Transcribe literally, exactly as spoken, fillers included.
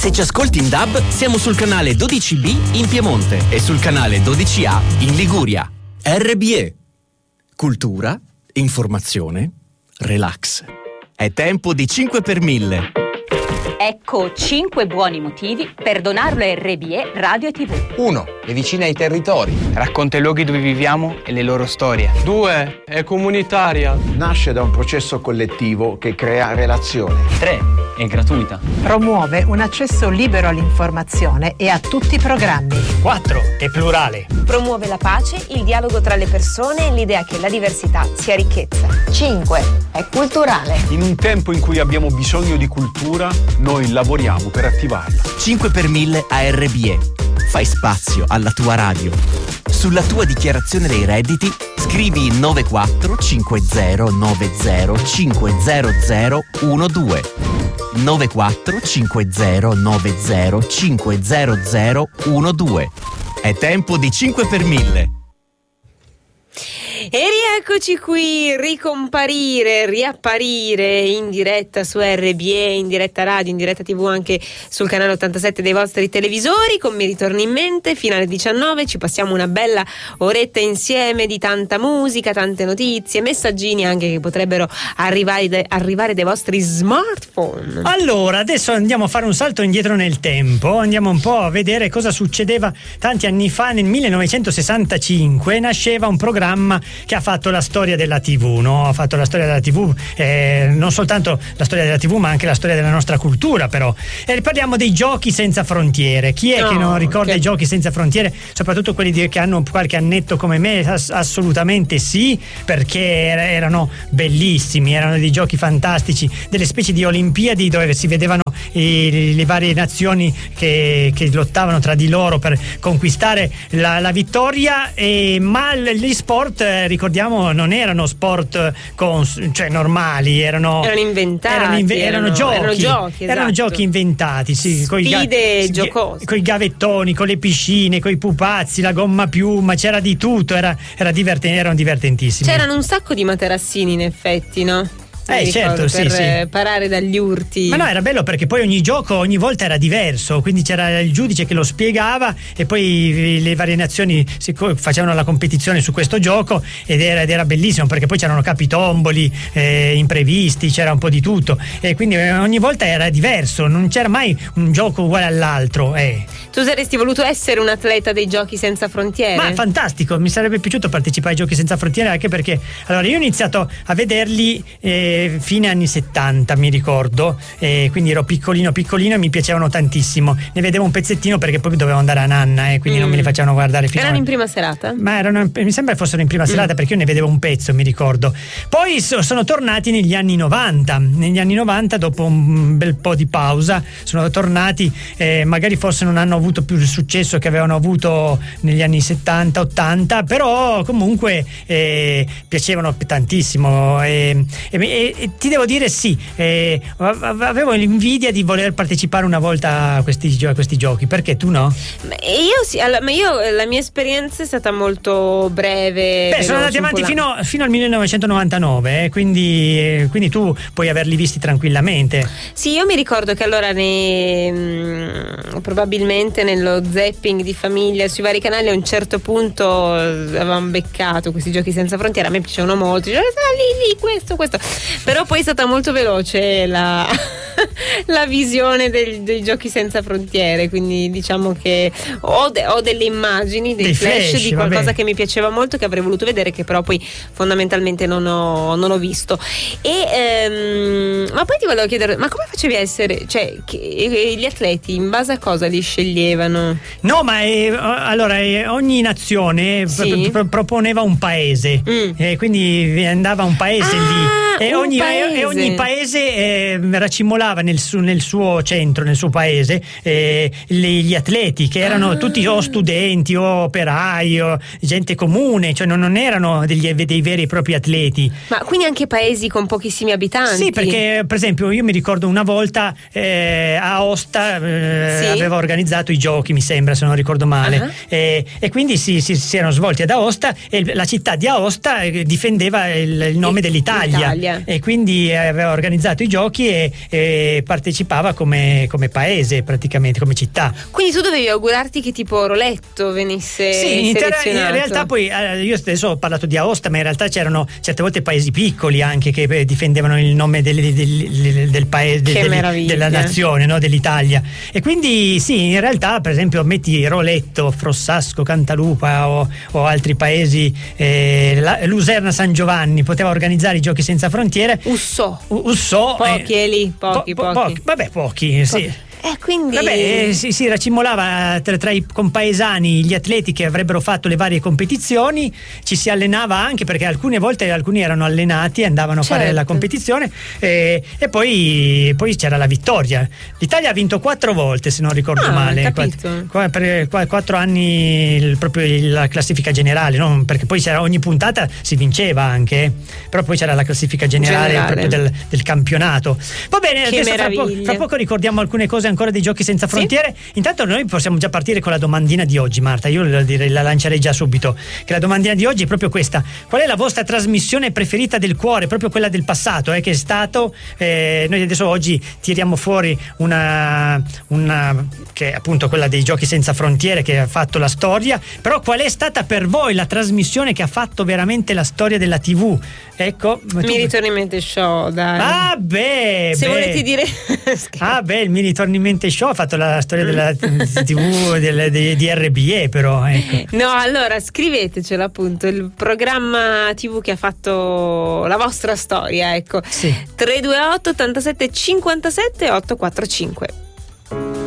Se ci ascolti in D A B, siamo sul canale dodici B in Piemonte e sul canale dodici A in Liguria. R B E. Cultura, informazione, relax. È tempo di cinque per mille. Ecco cinque buoni motivi per donarlo a R B E Radio e tivù. uno. È vicina ai territori. Racconta i luoghi dove viviamo e le loro storie. due. È comunitaria. Nasce da un processo collettivo che crea relazione. tre. È gratuita. Promuove un accesso libero all'informazione e a tutti i programmi. quattro. È plurale. Promuove la pace, il dialogo tra le persone e l'idea che la diversità sia ricchezza. cinque. È culturale. In un tempo in cui abbiamo bisogno di cultura, noi lavoriamo per attivarla. cinque per mille a R B E. Fai spazio alla tua radio. Sulla tua dichiarazione dei redditi scrivi nove quattro cinque zero nove zero cinque zero zero uno due. nove quattro cinque zero nove zero cinque zero zero uno due. È tempo di cinque per mille. E rieccoci qui, ricomparire, riapparire in diretta su R B E, in diretta radio, in diretta tivù anche sul canale ottantasette dei vostri televisori, con Mi ritorni in mente, fino alle diciannove ci passiamo una bella oretta insieme di tanta musica, tante notizie, messaggini anche che potrebbero arrivare, arrivare dai vostri smartphone. Allora, adesso andiamo a fare un salto indietro nel tempo, andiamo un po' a vedere cosa succedeva tanti anni fa. Nel millenovecentosessantacinque nasceva un programma che ha fatto la storia della tivù, no? Ha fatto la storia della tivù, eh, non soltanto la storia della tivù ma anche la storia della nostra cultura, però. E parliamo dei Giochi senza frontiere. Chi è no, che non ricorda che... i Giochi senza frontiere? Soprattutto quelli di, che hanno qualche annetto come me, ass- assolutamente sì, perché erano bellissimi, erano dei giochi fantastici, delle specie di Olimpiadi dove si vedevano i, le varie nazioni che, che lottavano tra di loro per conquistare la, la vittoria, e, ma gli sport, eh, ricordiamo, non erano sport con, cioè normali, erano erano inventati, erano, inve- erano, erano giochi, erano giochi, erano esatto. giochi inventati, sì, sfide giocose, con i gavettoni, con le piscine, con i pupazzi, la gomma piuma, c'era di tutto, era, era divertente, erano divertentissimi. C'erano un sacco di materassini in effetti, no? Eh certo, sì, per sì. parare dagli urti. Ma no, era bello perché poi ogni gioco ogni volta era diverso, quindi c'era il giudice che lo spiegava e poi le varie nazioni si facevano la competizione su questo gioco ed era, ed era bellissimo perché poi c'erano capitomboli, eh, imprevisti, c'era un po' di tutto e quindi ogni volta era diverso, non c'era mai un gioco uguale all'altro. Eh. Tu saresti voluto essere un atleta dei Giochi senza frontiere? Ma fantastico, mi sarebbe piaciuto partecipare ai Giochi senza frontiere, anche perché allora io ho iniziato a vederli eh, fine anni settanta, mi ricordo, e quindi ero piccolino piccolino e mi piacevano tantissimo. Ne vedevo un pezzettino perché poi dovevo andare a nanna e eh, quindi mm. non me li facevano guardare fino erano a... in prima serata? Ma erano, mi sembra fossero in prima mm. serata perché io ne vedevo un pezzo, mi ricordo. Poi so, sono tornati negli anni novanta. Negli anni novanta, dopo un bel po' di pausa, sono tornati, eh, magari forse non hanno avuto più il successo che avevano avuto negli anni settanta ottanta, però comunque eh, piacevano tantissimo e, e, e ti devo dire sì, eh, avevo l'invidia di voler partecipare una volta a questi, a questi giochi, perché tu no? Io sì, allora, ma io la mia esperienza è stata molto breve. Beh, sono andati avanti fino, fino al millenovecentonovantanove, eh, quindi, eh, quindi tu puoi averli visti tranquillamente. Sì, io mi ricordo che allora ne, mh, probabilmente nello zapping di famiglia sui vari canali a un certo punto avevamo beccato questi Giochi senza frontiere, a me piacevano molto, dicevo, ah, lì, lì, questo, questo, però poi è stata molto veloce la, la visione del, dei Giochi senza frontiere, quindi diciamo che ho, de, ho delle immagini, dei, dei flash, flash di qualcosa vabbè. che mi piaceva molto, che avrei voluto vedere, che però poi fondamentalmente non ho, non ho visto. E ehm, ma poi ti volevo chiedere, ma come facevi a essere, cioè che, gli atleti in base a cosa li sceglievano? No, ma eh, allora eh, ogni nazione sì? pro- proponeva un paese, mm. eh, quindi andava un paese ah, lì e ogni, paese. e ogni paese eh, racimolava nel, su, nel suo centro, nel suo paese eh, gli, gli atleti che erano ah. tutti o studenti o operai o gente comune, cioè non, non erano degli, dei veri e propri atleti. Ma quindi anche paesi con pochissimi abitanti? Sì, perché per esempio io mi ricordo una volta eh, a Aosta eh, sì? aveva organizzato i giochi, mi sembra, se non ricordo male, uh-huh. e, e quindi si, si, si erano svolti ad Aosta e la città di Aosta difendeva il, il nome dell'Italia. Italia. Italia. E quindi aveva organizzato i giochi e, e partecipava come, come paese, praticamente, come città. Quindi tu dovevi augurarti che tipo Roletto venisse sì, in, ter- selezionato. in realtà poi eh, io adesso ho parlato di Aosta, ma in realtà c'erano certe volte paesi piccoli anche che eh, difendevano il nome del, del, del, del paese, del, della nazione, no? Dell'Italia. E quindi sì, in realtà per esempio metti Roletto, Frossasco, Cantalupa o, o altri paesi, eh, la, Luserna San Giovanni poteva organizzare i Giochi Senza Frontiere. Ussò. Ussò. Pochi eh, è lì, pochi, po- pochi. pochi. Vabbè, pochi, pochi. Sì. Eh, quindi... Vabbè, si, si racimolava tra, tra i compaesani gli atleti che avrebbero fatto le varie competizioni, ci si allenava anche perché alcune volte alcuni erano allenati e andavano certo. a fare la competizione e, e poi, poi c'era la vittoria. L'Italia ha vinto quattro volte, se non ricordo ah, male, capito. Quattro, per quattro anni il, proprio la classifica generale, no? Perché poi c'era, ogni puntata si vinceva anche, però poi c'era la classifica generale, generale. proprio del, del campionato. Va bene, che adesso fra, po- fra poco ricordiamo alcune cose ancora dei Giochi Senza Frontiere. Sì? Intanto noi possiamo già partire con la domandina di oggi, Marta. Io la, direi, la lancerei già subito, che la domandina di oggi è proprio questa: qual è la vostra trasmissione preferita del cuore, proprio quella del passato, eh, che è stato eh, noi adesso oggi tiriamo fuori una, una che è appunto quella dei Giochi Senza Frontiere, che ha fatto la storia, però qual è stata per voi la trasmissione che ha fatto veramente la storia della tivù? Ecco, mi tu... ritorni in mente show, dai. Ah beh, se beh. volete dire ah beh, il mi ritorni in mente show ha fatto la storia della tivù del, di, di R B E, però ecco. No, allora scrivetecelo appunto il programma tivù che ha fatto la vostra storia, ecco. Sì. tre due otto ottantasette cinquantasette ottocentoquarantacinque.